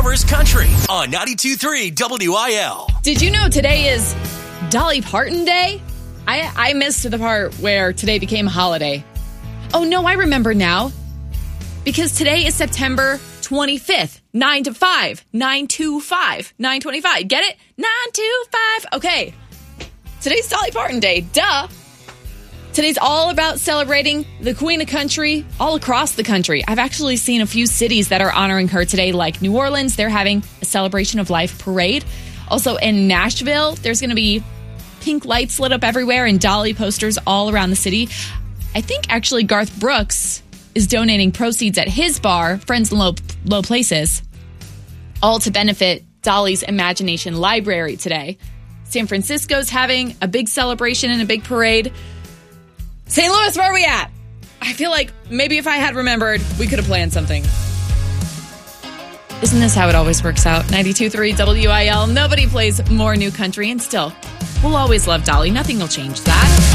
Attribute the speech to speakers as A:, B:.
A: covers country on 92.3 WIL.
B: Did you know today is Dolly Parton Day? I missed the part where today became a holiday. Oh, no, I remember now. Because today is September 25th, 9 to 5, 925, 925. Get it? 925. Okay. Today's Dolly Parton Day. Duh. Today's all about celebrating the Queen of Country all across the country. I've actually seen a few cities that are honoring her today, like New Orleans. They're having a Celebration of Life parade. Also in Nashville, there's going to be pink lights lit up everywhere and Dolly posters all around the city. I think actually Garth Brooks is donating proceeds at his bar, Friends in Low Places, all to benefit Dolly's Imagination Library today. San Francisco's having a big celebration and a big parade. St. Louis, where are we at? I feel like maybe if I had remembered, we could have planned something. Isn't this how it always works out? 92.3 WIL. Nobody plays more new country, and still, we'll always love Dolly. Nothing will change that.